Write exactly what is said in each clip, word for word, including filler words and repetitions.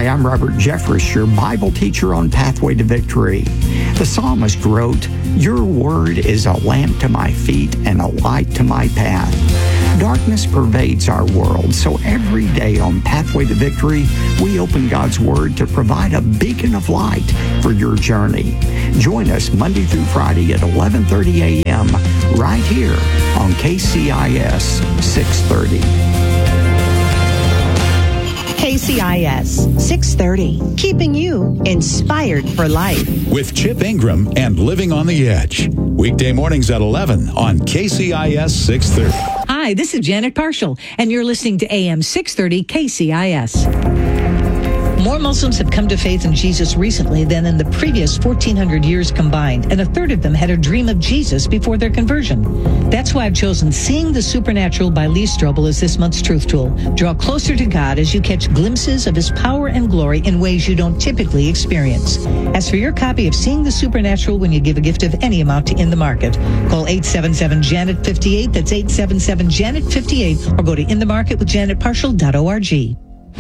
I'm Robert Jeffress, your Bible teacher on Pathway to Victory. The psalmist wrote, "Your word is a lamp to my feet and a light to my path." Darkness pervades our world, so every day on Pathway to Victory, we open God's Word to provide a beacon of light for your journey. Join us Monday through Friday at eleven thirty a.m. right here on K C I S six thirty. K C I S six thirty, keeping you inspired for life. With Chip Ingram and Living on the Edge. Weekday mornings at eleven on K C I S six thirty. Hi, this is Janet Parshall, and you're listening to A M six thirty K C I S. More Muslims have come to faith in Jesus recently than in the previous fourteen hundred years combined, and a third of them had a dream of Jesus before their conversion. That's why I've chosen Seeing the Supernatural by Lee Strobel as this month's Truth Tool. Draw closer to God as you catch glimpses of His power and glory in ways you don't typically experience. As for your copy of Seeing the Supernatural when you give a gift of any amount to In the Market, call eight seven seven Janet fifty-eight, that's eight seven seven Janet fifty-eight, or go to in the market with janet parshall dot org.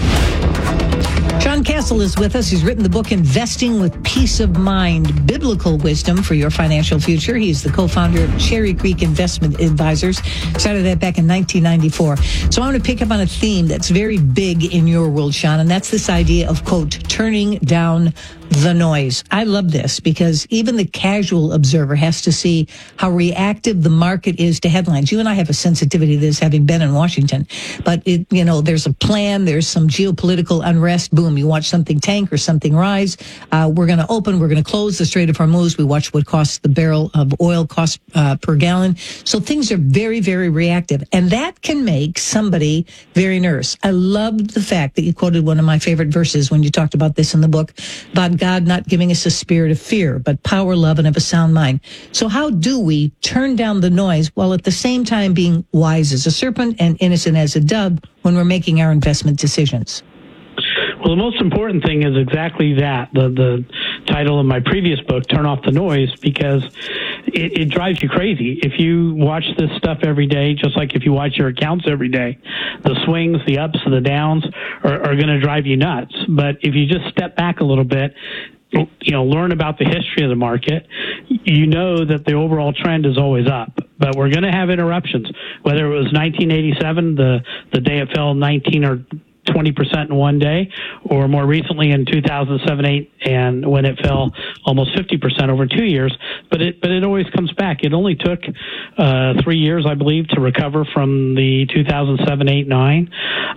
John Castle is with us. He's written the book Investing with Peace of Mind, Biblical Wisdom for Your Financial Future. He's the co-founder of Cherry Creek Investment Advisors. Started that back in nineteen ninety-four. So I want to pick up on a theme that's very big in your world, Sean, and that's this idea of, quote, turning down the noise. I love this because even the casual observer has to see how reactive the market is to headlines. You and I have a sensitivity to this, having been in Washington. But, it, you know, there's a plan, there's some geopolitical unrest. Boom, you watch something tank or something rise. Uh, we're going to open, we're going to close the Strait of Hormuz. We watch what costs the barrel of oil cost uh, per gallon. So things are very, very reactive. And that can make somebody very nervous. I loved the fact that you quoted one of my favorite verses when you talked about this in the book, about God not giving us a spirit of fear, but power, love, and of a sound mind. So how do we turn down the noise while at the same time being wise as a serpent and innocent as a dove when we're making our investment decisions? Well, the most important thing is exactly that, the the title of my previous book, Turn Off the Noise, because it, it drives you crazy. If you watch this stuff every day, just like if you watch your accounts every day, the swings, the ups, and the downs are, are going to drive you nuts. But if you just step back a little bit, you know, learn about the history of the market, you know that the overall trend is always up. But we're going to have interruptions, whether it was nineteen eighty-seven, the, the day it fell nineteen or twenty percent in one day, or more recently in two thousand seven eight, and when it fell almost fifty percent over two years. But it but it always comes back. It only took uh, three years, I believe, to recover from the two thousand seven, eight, nine.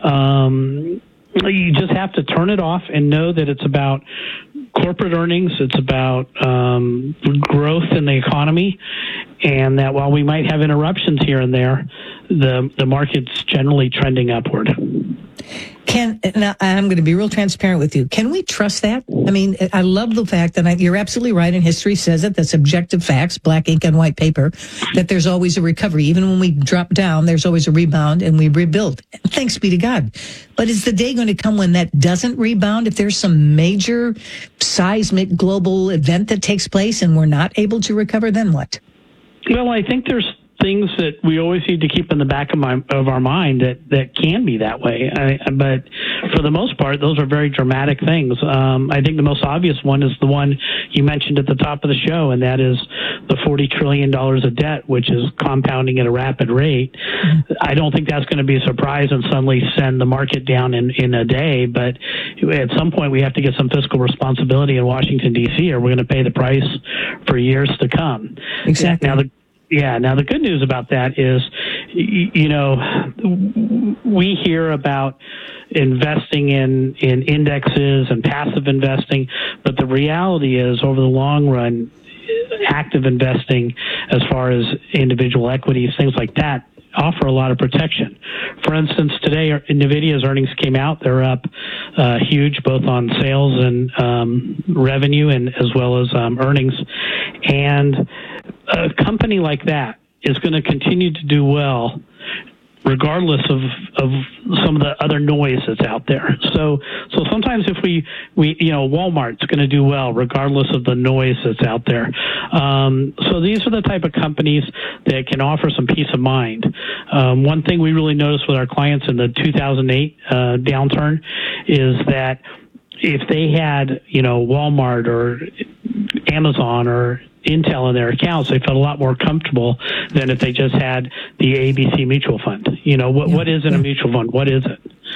Um, you just have to turn it off and know that it's about corporate earnings. It's about um, growth in the economy, and that while we might have interruptions here and there, the the market's generally trending upward. Can now, I'm going to be real transparent with you. Can we trust that? I mean, I love the fact that I, you're absolutely right, and history says it. That's objective facts, black ink on white paper, that there's always a recovery. Even when we drop down, there's always a rebound, and we rebuild. Thanks be to God. But is the day going to come when that doesn't rebound? If there's some major seismic global event that takes place and we're not able to recover, then what? Well, I think there's things that we always need to keep in the back of my of our mind that, that can be that way. I, but for the most part, those are very dramatic things. Um, I think the most obvious one is the one you mentioned at the top of the show, and that is the forty trillion dollars of debt, which is compounding at a rapid rate. Mm-hmm. I don't think that's going to be a surprise and suddenly send the market down in, in a day, but at some point we have to get some fiscal responsibility in Washington, D C, or we're going to pay the price for years to come. Exactly. Now, the Yeah. Now, the good news about that is, you know, we hear about investing in, in indexes and passive investing, but the reality is, over the long run, active investing, as far as individual equities, things like that, offer a lot of protection. For instance, today NVIDIA's earnings came out. They're up uh, huge, both on sales and um, revenue, and as well as um, earnings. And a company like that is going to continue to do well regardless of, of some of the other noise that's out there. So so sometimes if we, we you know, Walmart's going to do well regardless of the noise that's out there. Um, so these are the type of companies that can offer some peace of mind. Um, one thing we really noticed with our clients in the two thousand eight uh, downturn is that if they had, you know, Walmart or Amazon or Intel in their accounts, they felt a lot more comfortable than if they just had the A B C mutual fund. You know, what, yeah, what is in yeah. a mutual fund? What is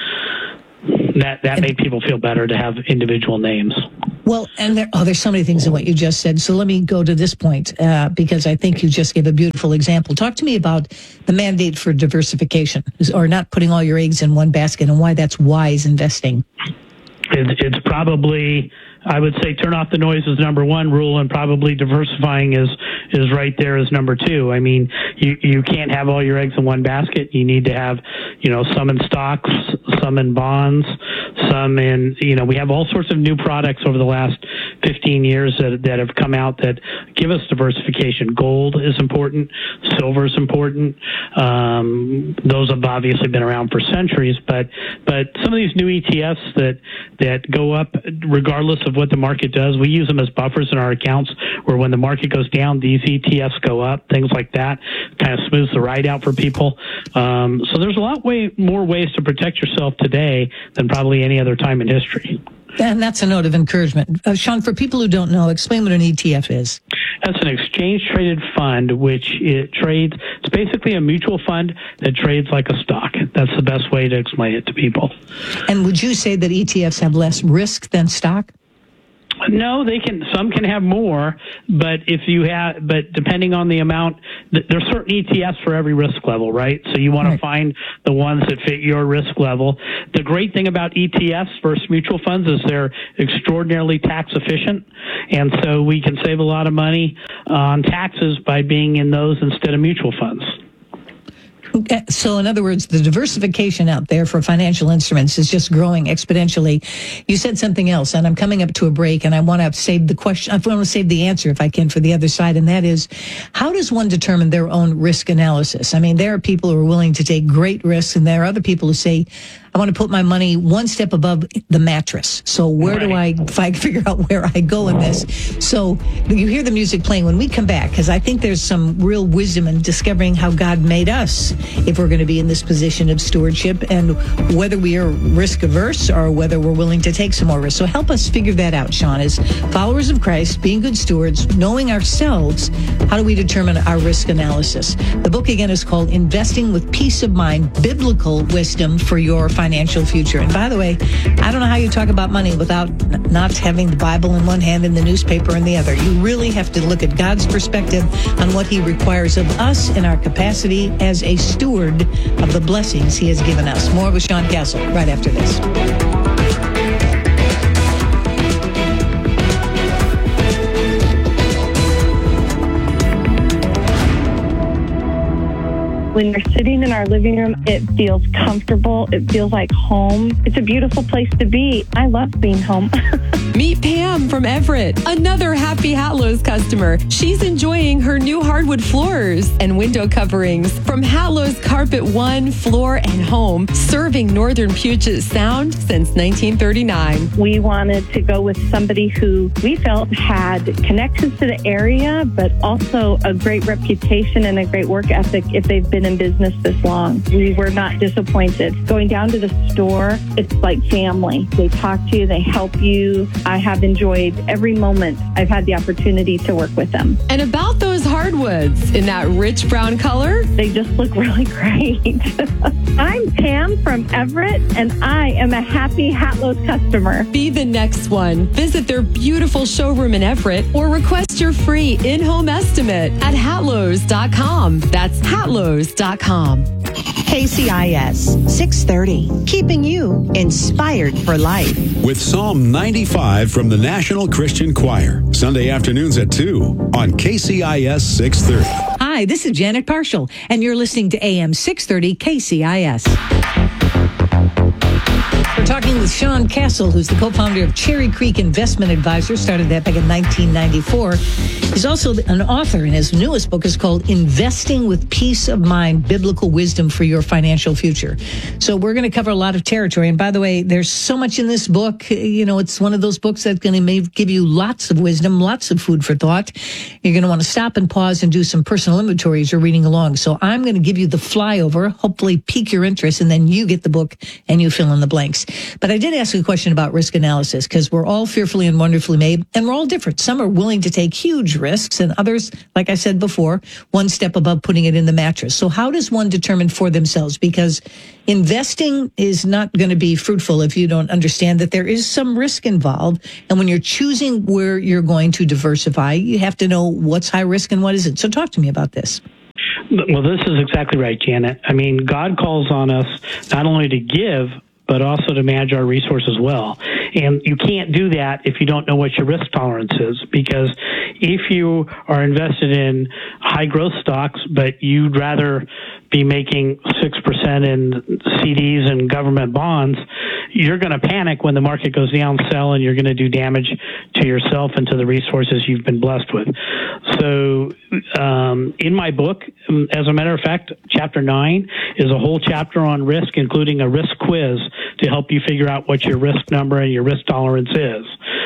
it? That that made people feel better to have individual names. Well, and there, oh, there's so many things in what you just said. So let me go to this point, uh, because I think you just gave a beautiful example. Talk to me about the mandate for diversification, or not putting all your eggs in one basket, and why that's wise investing. It, it's probably, I would say, turn off the noise is number one rule, and probably diversifying is is right there as number two. I mean, you you can't have all your eggs in one basket. You need to have, you know, some in stocks, some in bonds, some in, you know, we have all sorts of new products over the last fifteen years that that have come out that give us diversification. Gold is important. Silver is important. Um, those have obviously been around for centuries, but but some of these new E T Fs that that go up regardless of what the market does, we use them as buffers in our accounts, where when the market goes down, these E T Fs go up, things like that, kind of smooths the ride out for people. Um, so there's a lot way more ways to protect yourself today than probably any other time in history. And that's a note of encouragement. Uh, Sean, for people who don't know, explain what an E T F is. That's an exchange-traded fund, which it trades. It's basically a mutual fund that trades like a stock. That's the best way to explain it to people. And would you say that E T Fs have less risk than stock? No, they can. Some can have more, but if you have, but depending on the amount, there's certain E T Fs for every risk level, right? So you want right. to find the ones that fit your risk level. The great thing about E T Fs versus mutual funds is they're extraordinarily tax efficient, and so we can save a lot of money on taxes by being in those instead of mutual funds. Okay. So in other words, the diversification out there for financial instruments is just growing exponentially. You said something else, and I'm coming up to a break, and I want to save the question. I want to save the answer, if I can, for the other side, and that is, how does one determine their own risk analysis? I mean, there are people who are willing to take great risks, and there are other people who say, I want to put my money one step above the mattress. So where right. do I, if I figure out where I go in this? So you hear the music playing when we come back, because I think there's some real wisdom in discovering how God made us if we're going to be in this position of stewardship, and whether we are risk averse or whether we're willing to take some more risk. So help us figure that out, Sean, as followers of Christ, being good stewards, knowing ourselves, how do we determine our risk analysis? The book again is called Investing with Peace of Mind, Biblical Wisdom for Your Financial Future. And by the way, I don't know how you talk about money without not having the Bible in one hand and the newspaper in the other. You really have to look at God's perspective on what he requires of us in our capacity as a steward of the blessings he has given us. More with Sean Castle right after this. When you're sitting in our living room, it feels comfortable. It feels like home. It's a beautiful place to be. I love being home. Meet Pam from Everett, another happy Hatlo's customer. She's enjoying her new hardwood floors and window coverings from Hatlo's Carpet One Floor and Home, serving northern Puget Sound since nineteen thirty-nine. We wanted to go with somebody who we felt had connections to the area, but also a great reputation and a great work ethic if they've been in business this long. We were not disappointed. Going down to the store, it's like family. They talk to you, they help you. I have enjoyed every moment I've had the opportunity to work with them. And about those hardwoods in that rich brown color, they just look really great. I'm Pam from Everett, and I am a happy Hatlo's customer. Be the next one. Visit their beautiful showroom in Everett or request your free in-home estimate at hatlos dot com. That's hatlos dot com. K C I S six thirty, keeping you inspired for life. With Psalm ninety-five from the National Christian Choir, Sunday afternoons at two on K C I S six thirty. Hi, this is Janet Parshall, and you're listening to A M six thirty K C I S. We're talking with Sean Castle, who's the co-founder of Cherry Creek Investment Advisors, started that back in nineteen ninety-four. He's also an author, and his newest book is called Investing with Peace of Mind, Biblical Wisdom for Your Financial Future. So we're going to cover a lot of territory. And by the way, there's so much in this book. You know, it's one of those books that's going to give you lots of wisdom, lots of food for thought. You're going to want to stop and pause and do some personal inventory as you're reading along. So I'm going to give you the flyover, hopefully pique your interest, and then you get the book and you fill in the blanks. But I did ask a question about risk analysis because we're all fearfully and wonderfully made, and we're all different. Some are willing to take huge risks, and others, like I said before, one step above putting it in the mattress. So how does one determine for themselves? Because investing is not going to be fruitful if you don't understand that there is some risk involved. And when you're choosing where you're going to diversify, you have to know what's high risk and what isn't. So talk to me about this. Well, this is exactly right, Janet. I mean, God calls on us not only to give, but also to manage our resources well. And you can't do that if you don't know what your risk tolerance is, because if you are invested in high growth stocks, but you'd rather be making six percent in C Ds and government bonds, you're going to panic when the market goes down, sell, and you're going to do damage to yourself and to the resources you've been blessed with. So um, in my book, as a matter of fact, chapter nine is a whole chapter on risk, including a risk quiz to help you figure out what your risk number and your risk tolerance is.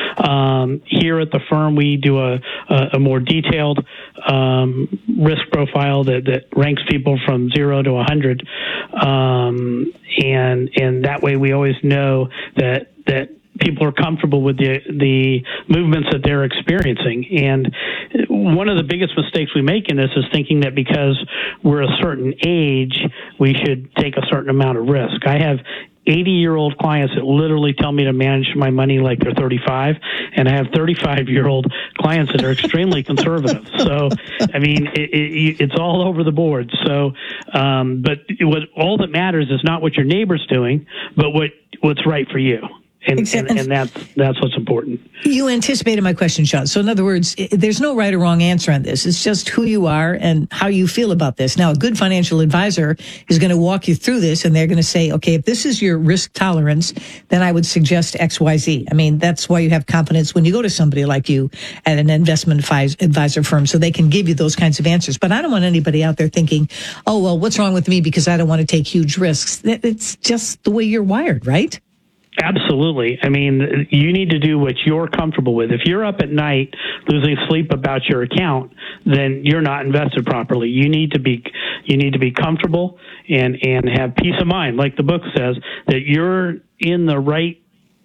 Um, here at the firm, we do a, a, a more detailed um, risk profile that, that ranks people from zero to one hundred, um, and and that way we always know that that people are comfortable with the the movements that they're experiencing. And one of the biggest mistakes we make in this is thinking that because we're a certain age, we should take a certain amount of risk. I have eighty-year-old clients that literally tell me to manage my money like they're thirty-five, and I have thirty-five-year-old clients that are extremely conservative. So, I mean, it, it, it's all over the board. So, um, but what all that matters is not what your neighbor's doing, but what what's right for you. And, and, and that's that's what's important. You anticipated my question, Sean. So in other words, there's no right or wrong answer on this. It's just who you are and how you feel about this. Now, a good financial advisor is going to walk you through this, and they're going to say, okay, if this is your risk tolerance, then I would suggest X Y Z. I mean, that's why you have confidence when you go to somebody like you at an investment advisor firm, so they can give you those kinds of answers. But I don't want anybody out there thinking, oh, well, what's wrong with me because I don't want to take huge risks. It's just the way you're wired, right? Absolutely. I mean, you need to do what you're comfortable with. If you're up at night losing sleep about your account, then you're not invested properly. You need to be you need to be comfortable and, and have peace of mind, like the book says, that you're in the right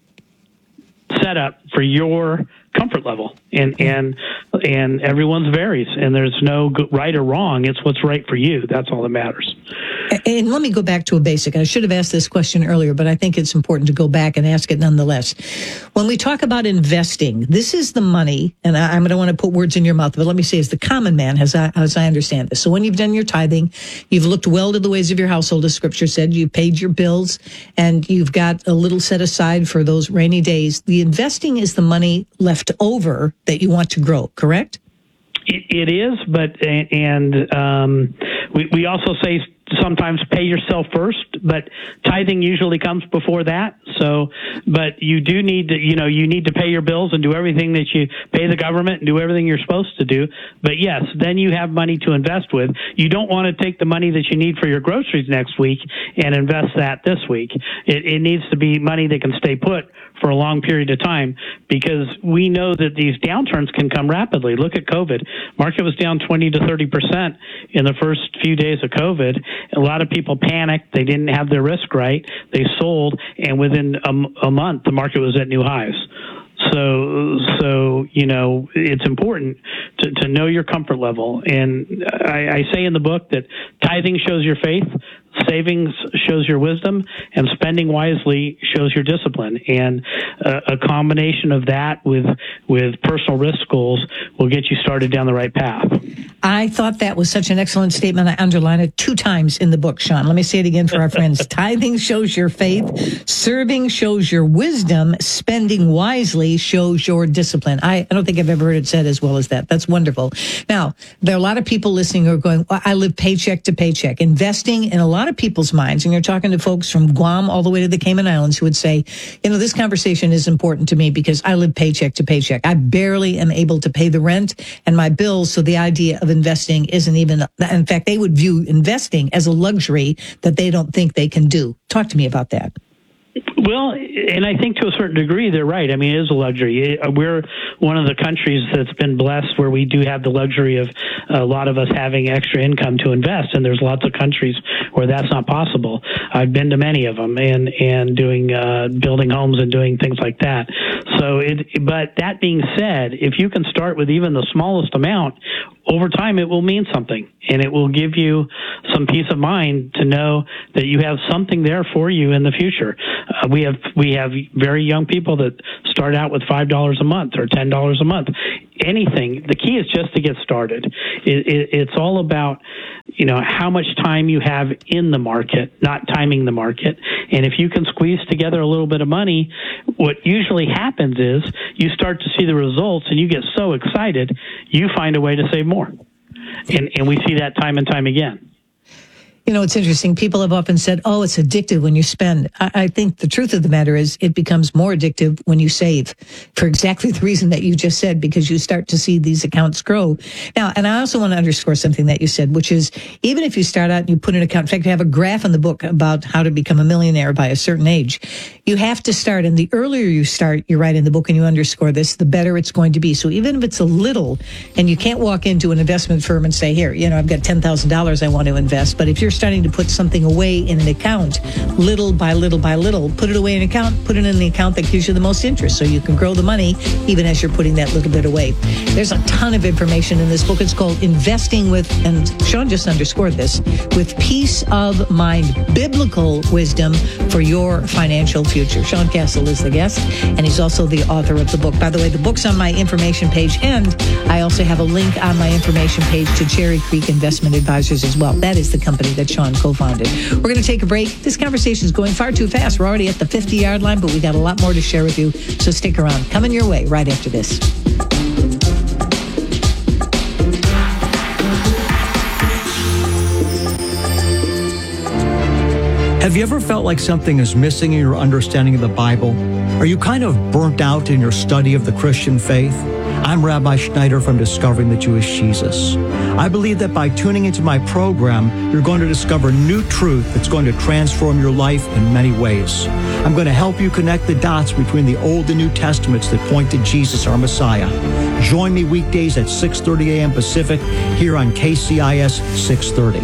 setup for your comfort level. And and and everyone's varies, and there's no right or wrong. It's what's right for you. That's all that matters. And let me go back to a basic. I should have asked this question earlier, but I think it's important to go back and ask it nonetheless. When we talk about investing, this is the money, and I, I'm going to want to put words in your mouth, but let me say it's the common man, as I, as I understand this. So when you've done your tithing, you've looked well to the ways of your household, as Scripture said, you paid your bills, and you've got a little set aside for those rainy days. The investing is the money left over that you want to grow, correct? It, it is, but and um, we we also say sometimes pay yourself first, but tithing usually comes before that. So, but you do need to, you know, you need to pay your bills and do everything that you pay the government and do everything you're supposed to do. But yes, then you have money to invest with. You don't want to take the money that you need for your groceries next week and invest that this week. It, it needs to be money that can stay put for a long period of time, because we know that these downturns can come rapidly. Look at COVID. Market was down twenty to thirty percent in the first few days of COVID. A lot of people panicked. They didn't have their risk right. They sold, and within a, a month, the market was at new highs. So, so you know, it's important to, to know your comfort level. And I, I say in the book that tithing shows your faith, savings shows your wisdom, and spending wisely shows your discipline. And uh, a combination of that with with personal risk goals will get you started down the right path. I thought that was such an excellent statement. I underlined it two times in the book, Sean. Let me say it again for our friends. Tithing shows your faith. Serving shows your wisdom. Spending wisely shows your discipline. I, I don't think I've ever heard it said as well as that. That's wonderful. Now, there are a lot of people listening who are going, well, I live paycheck to paycheck. Investing in a lot of people's minds, and you're talking to folks from Guam all the way to the Cayman Islands who would say, you know, this conversation is important to me because I live paycheck to paycheck. I barely am able to pay the rent and my bills, so the idea of investing isn't even, in fact, they would view investing as a luxury that they don't think they can do. Talk to me about that. Well, and I think to a certain degree, they're right. I mean, it is a luxury. We're one of the countries that's been blessed where we do have the luxury of a lot of us having extra income to invest, and there's lots of countries where that's not possible. I've been to many of them and, and doing, uh, building homes and doing things like that. So it, but that being said, if you can start with even the smallest amount, over time it will mean something, and it will give you some peace of mind to know that you have something there for you in the future. Uh, we have we have very young people that start out with five dollars a month or ten dollars a month. Anything. The key is just to get started. It, it, it's all about, you know, how much time you have in the market, not timing the market. And if you can squeeze together a little bit of money, what usually happens is you start to see the results and you get so excited, you find a way to save more. And, and we see that time and time again. You know, it's interesting. People have often said, oh, it's addictive when you spend. I, I think the truth of the matter is it becomes more addictive when you save for exactly the reason that you just said, because you start to see these accounts grow. Now, and I also want to underscore something that you said, which is even if you start out and you put an account, in fact, I have a graph in the book about how to become a millionaire by a certain age. You have to start, and the earlier you start, you write in the book and you underscore this, the better it's going to be. So even if it's a little, and you can't walk into an investment firm and say, here, you know, I've got ten thousand dollars I want to invest, but if you're starting to put something away in an account, little by little by little, put it away in an account, put it in the account that gives you the most interest so you can grow the money even as you're putting that little bit away. There's a ton of information in this book. It's called Investing with, and Sean just underscored this, with peace of mind, biblical wisdom for your financial future. Sean Castle is the guest, and he's also the author of the book. By the way, the book's on my information page, and I also have a link on my information page to Cherry Creek Investment Advisors as well. That is the company that Sean co-founded. We're going to take a break. This conversation is going far too fast. We're already at the fifty-yard line, but we got a lot more to share with you, so stick around. Coming your way right after this. Have you ever felt like something is missing in your understanding of the Bible? Are you kind of burnt out in your study of the Christian faith? I'm Rabbi Schneider from Discovering the Jewish Jesus. I believe that by tuning into my program, you're going to discover new truth that's going to transform your life in many ways. I'm going to help you connect the dots between the Old and New Testaments that point to Jesus, our Messiah. Join me weekdays at six thirty a.m. Pacific here on K C I S six thirty.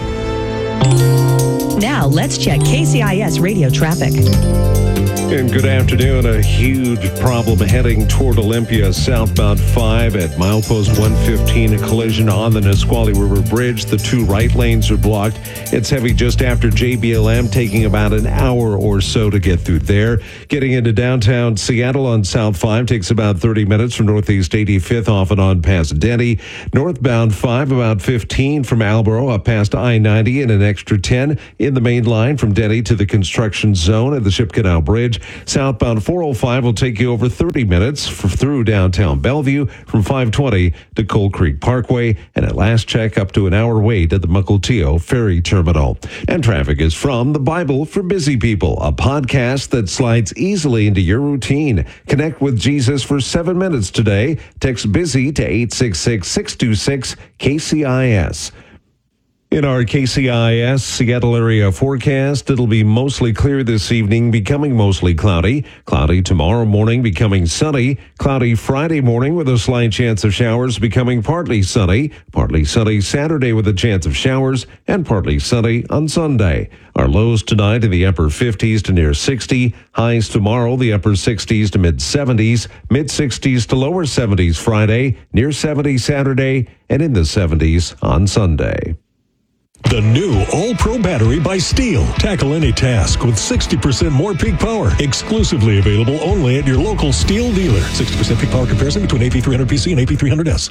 Now, let's check K C I S radio traffic. And good afternoon. A huge problem heading toward Olympia, southbound five at milepost one fifteen. A collision on the Nisqually River Bridge. The two right lanes are blocked. It's heavy just after J B L M, taking about an hour or so to get through there. Getting into downtown Seattle on South five takes about thirty minutes from Northeast eighty-fifth off and on past Denny. Northbound five about fifteen from Albro up past I ninety and an extra ten in the main line from Denny to the construction zone at the Ship Canal Bridge. Southbound four oh five will take you over thirty minutes for, through downtown Bellevue from five twenty to Cold Creek Parkway, and at last check up to an hour wait at the Mukilteo Ferry Terminal. And traffic is from The Bible for Busy People, a podcast that slides easily into your routine. Connect with Jesus for seven minutes today. Text BUSY to eight six six, six two six, K C I S. In our K C I S Seattle area forecast, it'll be mostly clear this evening, becoming mostly cloudy. Cloudy tomorrow morning, becoming sunny. Cloudy Friday morning with a slight chance of showers, becoming partly sunny. Partly sunny Saturday with a chance of showers, and partly sunny on Sunday. Our lows tonight in the upper fifties to near sixty. Highs tomorrow, the upper sixties to mid seventies. Mid sixties to lower seventies Friday. Near seventy Saturday, and in the seventies on Sunday. The new All-Pro battery by Steel. Tackle any task with sixty percent more peak power. Exclusively available only at your local Steel dealer. sixty percent peak power comparison between A P three hundred P C and A P three hundred S.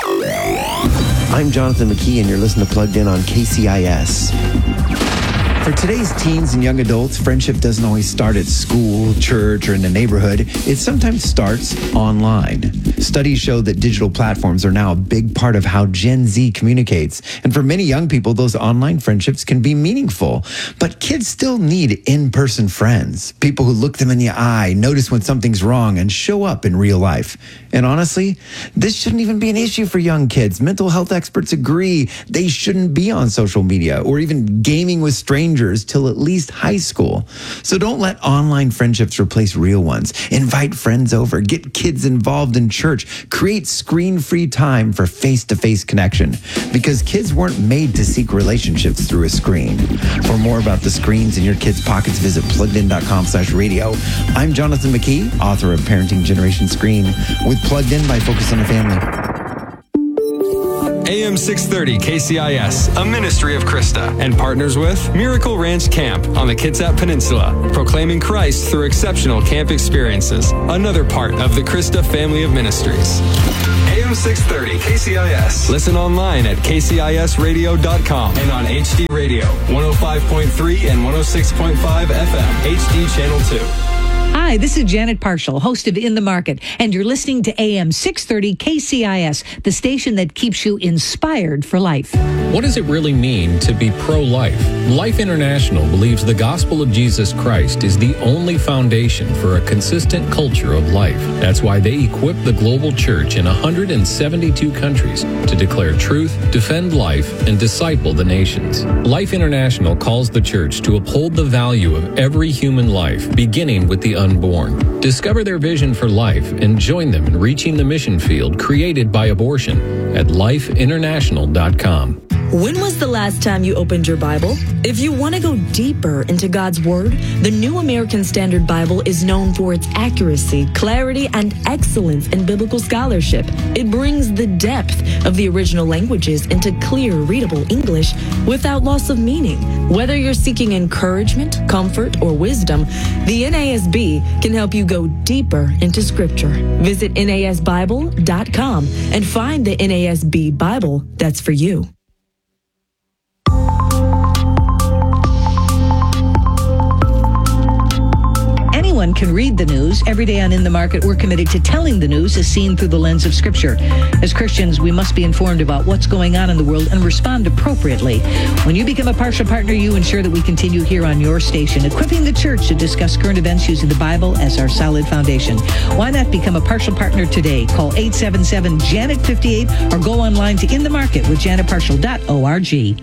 I'm Jonathan McKee, and you're listening to Plugged In on K C I S. For today's teens and young adults, friendship doesn't always start at school, church, or in the neighborhood. It sometimes starts online. Studies show that digital platforms are now a big part of how Gen Z communicates. And for many young people, those online friendships can be meaningful. But kids still need in-person friends, people who look them in the eye, notice when something's wrong, and show up in real life. And honestly, this shouldn't even be an issue for young kids. Mental health experts agree they shouldn't be on social media or even gaming with strangers strangers till at least high school. So don't let online friendships replace real ones. Invite friends over, get kids involved in church, create screen-free time for face-to-face connection, because kids weren't made to seek relationships through a screen. For more about the screens in your kids' pockets, visit pluggedin.com slash radio. I'm Jonathan McKee, author of Parenting Generation Screen, with Plugged In by Focus on the Family. A M six thirty K C I S, a ministry of Krista, and partners with Miracle Ranch Camp on the Kitsap Peninsula, proclaiming Christ through exceptional camp experiences. Another part of the Krista family of ministries. A M six thirty K C I S. Listen online at k c i s radio dot com and on H D Radio, one oh five point three and one oh six point five F M, H D Channel two. Hi, this is Janet Parshall, host of In the Market, and you're listening to A M six thirty K C I S, the station that keeps you inspired for life. What does it really mean to be pro-life? Life International believes the gospel of Jesus Christ is the only foundation for a consistent culture of life. That's why they equip the global church in one hundred seventy-two countries to declare truth, defend life, and disciple the nations. Life International calls the church to uphold the value of every human life, beginning with the unborn. Discover their vision for life and join them in reaching the mission field created by abortion at life international dot com. When was the last time you opened your Bible? If you want to go deeper into God's Word, the New American Standard Bible is known for its accuracy, clarity, and excellence in biblical scholarship. It brings the depth of the original languages into clear, readable English without loss of meaning. Whether you're seeking encouragement, comfort, or wisdom, the N A S B can help you go deeper into Scripture. Visit N A S Bible dot com and find the N A S B Bible that's for you. Anyone can read the news. Every day on In the Market, we're committed to telling the news as seen through the lens of Scripture. As Christians, we must be informed about what's going on in the world and respond appropriately. When you become a partial partner, you ensure that we continue here on your station, equipping the church to discuss current events using the Bible as our solid foundation. Why not become a partial partner today? Call eight seven seven, Janet fifty-eight or go online to in the market with janet partial dot org.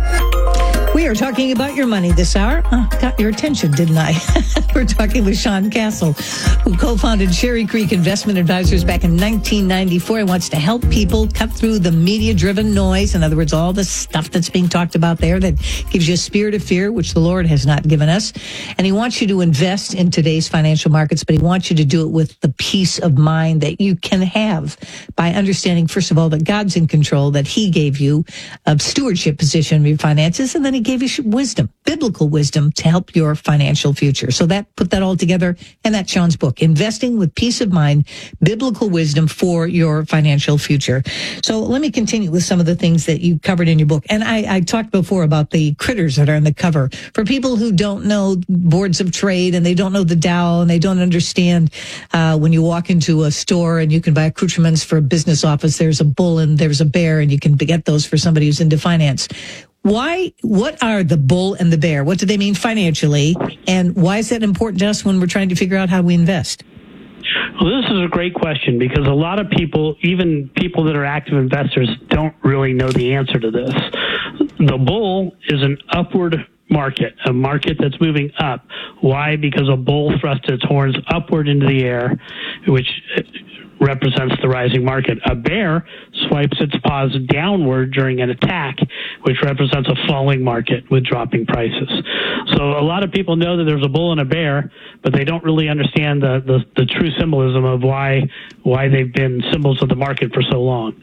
We are talking about your money this hour. Oh, got your attention, didn't I? We're talking with Sean Castle, who co-founded Cherry Creek Investment Advisors back in nineteen ninety-four. He wants to help people cut through the media-driven noise. In other words, all the stuff that's being talked about there that gives you a spirit of fear, which the Lord has not given us. And he wants you to invest in today's financial markets, but he wants you to do it with the peace of mind that you can have by understanding, first of all, that God's in control, that he gave you a stewardship position of your finances, and then he gave you wisdom, biblical wisdom to help your financial future. So that put that all together in that Sean's book, Investing with Peace of Mind, Biblical Wisdom for Your Financial Future. So let me continue with some of the things that you covered in your book. And I, I talked before about the critters that are on the cover. For people who don't know boards of trade and they don't know the Dow and they don't understand uh, when you walk into a store and you can buy accoutrements for a business office, there's a bull and there's a bear, and you can get those for somebody who's into finance. Why, what are the bull and the bear? What do they mean financially? And why is that important to us when we're trying to figure out how we invest? Well, this is a great question because a lot of people, even people that are active investors, don't really know the answer to this. The bull is an upward market, a market that's moving up. Why? Because a bull thrusts its horns upward into the air, which represents the rising market. A bear swipes its paws downward during an attack, which represents a falling market with dropping prices. So a lot of people know that there's a bull and a bear, but they don't really understand the, the, the true symbolism of why why they've been symbols of the market for so long.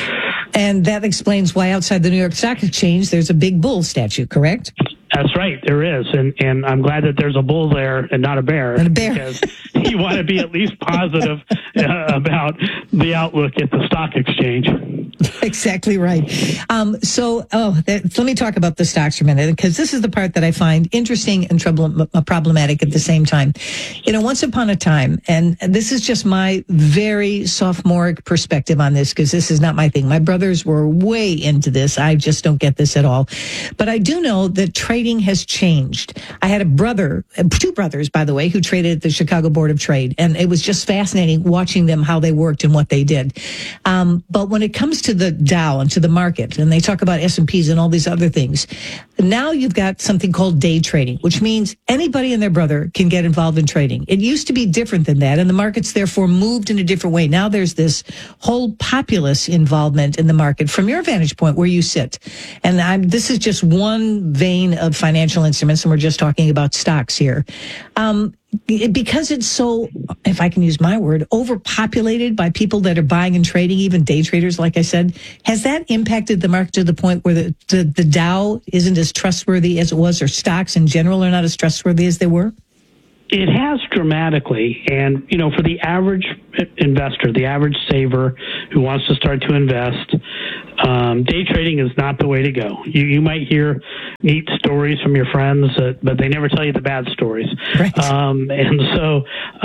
And that explains why outside the New York Stock Exchange there's a big bull statue, correct? That's right, there is, and and I'm glad that there's a bull there and not a bear, and a bear. Because you want to be at least positive uh, about the outlook at the stock exchange. Exactly right. Um, so, oh, that, let me talk about the stocks for a minute, because this is the part that I find interesting and trouble, uh, problematic at the same time. You know, once upon a time, and this is just my very sophomoric perspective on this, because this is not my thing. My brothers were way into this. I just don't get this at all. But I do know that trading has changed. I had a brother, two brothers, by the way, who traded at the Chicago Board of Trade, and it was just fascinating watching watching them, how they worked and what they did. Um, but when it comes to the Dow and to the market, and they talk about S and Ps and all these other things, now you've got something called day trading, which means anybody and their brother can get involved in trading. It used to be different than that, and the markets therefore moved in a different way. Now there's this whole populace involvement in the market from your vantage point where you sit. And I'm, this is just one vein of financial instruments, and we're just talking about stocks here. Um, because it's so, if I can use my word, overpopulated by people that are buying and trading, even day traders, like I said, has that impacted the market to the point where the, the, the Dow isn't as trustworthy as it was, or stocks in general are not as trustworthy as they were? It has dramatically. And, you know, for the average investor, the average saver who wants to start to invest, um, day trading is not the way to go. You, you might hear neat stories from your friends, uh, but they never tell you the bad stories. Right. Um, and so,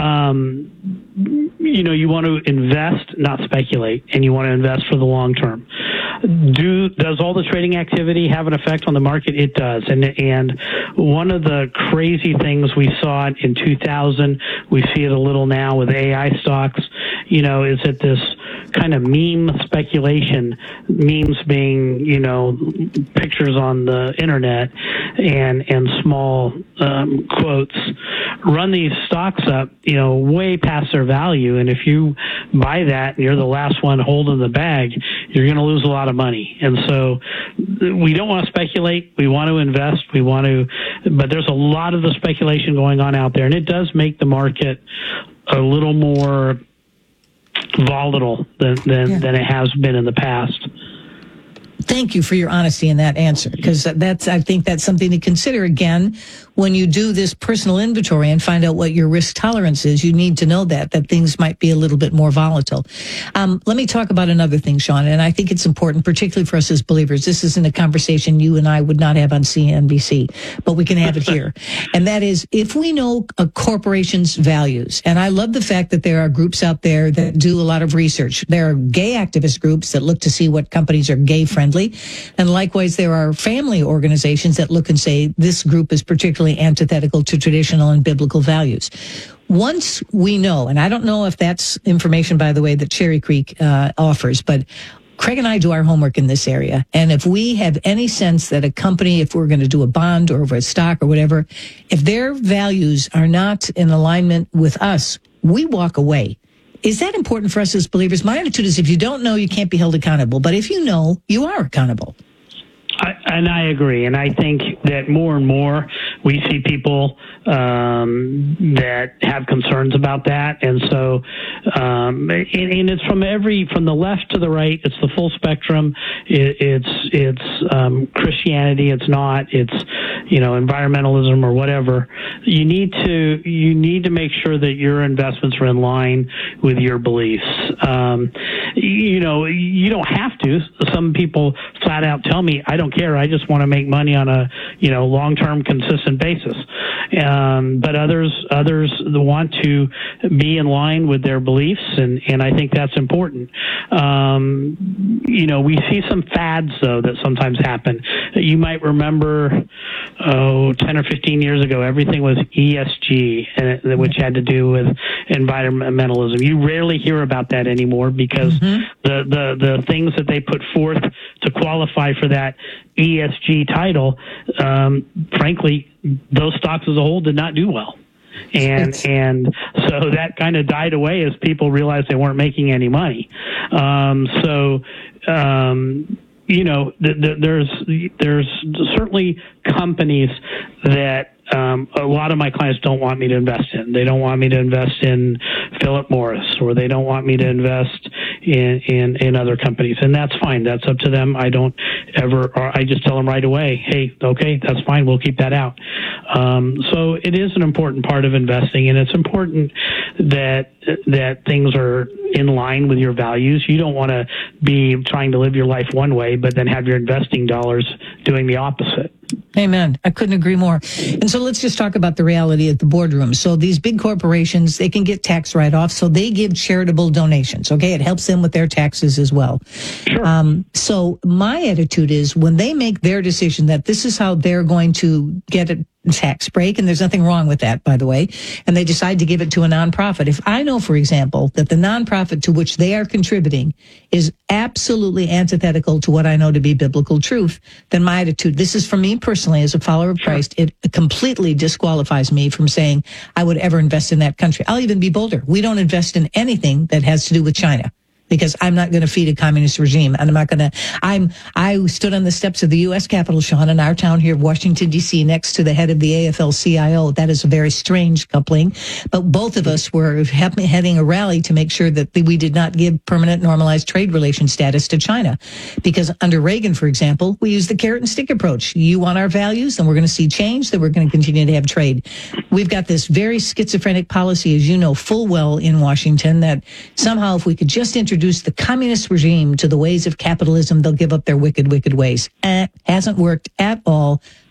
um, you know, you want to invest, not speculate, and you want to invest for the long term. Do does all the trading activity have an effect on the market? It does. And and one of the crazy things we saw in two thousand, we see it a little now with A I stocks, you know, is that this kind of meme speculation, memes being, you know, pictures on the internet and and small um, quotes, run these stocks up, you know, way past their value. And if you buy that and you're the last one holding the bag, you're going to lose a lot of money. And so we don't want to speculate. We want to invest. We want to, but there's a lot of the speculation going on out there, and it does make the market a little more volatile than than, yeah. than it has been in the past. Thank you for your honesty in that answer, because that's, I think that's something to consider. Again, when you do this personal inventory and find out what your risk tolerance is, you need to know that, that things might be a little bit more volatile. Um, let me talk about another thing, Sean, and I think it's important, particularly for us as believers. This isn't a conversation you and I would not have on C N B C, but we can have it here. And that is, if we know a corporation's values, and I love the fact that there are groups out there that do a lot of research. There are gay activist groups that look to see what companies are gay friendly. And likewise, there are family organizations that look and say this group is particularly antithetical to traditional and biblical values. Once we know, and I don't know if that's information, by the way, that Cherry Creek uh, offers, but Craig and I do our homework in this area. And if we have any sense that a company, if we're going to do a bond or a stock or whatever, if their values are not in alignment with us, we walk away. Is that important for us as believers? My attitude is if you don't know, you can't be held accountable. But if you know, you are accountable. I, and I agree. And I think that more and more we see people um, that have concerns about that. And so, um, and, and it's from every, from the left to the right, it's the full spectrum. It, it's, it's um, Christianity. It's not, it's, you know, environmentalism or whatever. You need to, you need to make sure that your investments are in line with your beliefs. Um, you know, you don't have to. Some people flat out tell me, I don't care. I just want to make money on a, you know, long-term consistent basis. Um, but others, others want to be in line with their beliefs. And, and I think that's important. Um, you know, we see some fads though that sometimes happen. You might remember, oh, ten or fifteen years ago, everything was E S G, and, which had to do with environmentalism. You rarely hear about that anymore because mm-hmm. the, the, the things that they put forth to qualify for that E S G title, um, frankly, those stocks as a whole did not do well. And and so that kind of died away as people realized they weren't making any money. Um, so, um, you know, th- th- there's there's certainly companies that um, a lot of my clients don't want me to invest in. They don't want me to invest in Philip Morris, or they don't want me to invest in, in, in other companies. And that's fine. That's up to them. I don't ever, or I just tell them right away, hey, okay, that's fine. We'll keep that out. Um, so it is an important part of investing, and it's important that, that things are in line with your values. You don't want to be trying to live your life one way, but then have your investing dollars doing the opposite. Amen. I couldn't agree more. And so let's just talk about the reality at the boardroom. So these big corporations, they can get tax write-offs, so they give charitable donations, okay? It helps them with their taxes as well. Sure. Um, so my attitude is when they make their decision that this is how they're going to get it, tax break, and there's nothing wrong with that, by the way, and they decide to give it to a nonprofit. If I know, for example, that the nonprofit to which they are contributing is absolutely antithetical to what I know to be biblical truth, then my attitude, this is for me personally as a follower of Christ, it completely disqualifies me from saying I would ever invest in that country. I'll even be bolder. We don't invest in anything that has to do with China, because I'm not going to feed a communist regime. And I'm not going to, I'm, I stood on the steps of the U S Capitol, Sean, in our town here, Washington, D C, next to the head of the A F L C I O. That is a very strange coupling. But both of us were heading a rally to make sure that we did not give permanent normalized trade relation status to China. Because under Reagan, for example, we used the carrot and stick approach. You want our values, then we're going to see change, then we're going to continue to have trade. We've got this very schizophrenic policy, as you know, full well in Washington, that somehow if we could just introduce Introduce the communist regime to the ways of capitalism, they'll give up their wicked, wicked ways. Eh, hasn't worked at all.